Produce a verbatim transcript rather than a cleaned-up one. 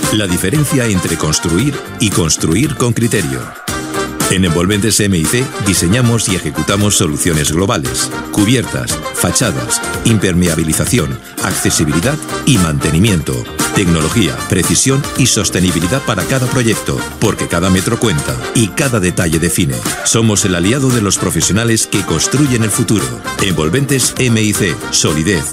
La diferencia entre construir y construir con criterio. En Envolventes M I C diseñamos y ejecutamos soluciones globales, cubiertas, fachadas, impermeabilización, accesibilidad y mantenimiento, tecnología, precisión y sostenibilidad para cada proyecto, porque cada metro cuenta y cada detalle define. Somos el aliado de los profesionales que construyen el futuro. Envolventes M I C, solidez,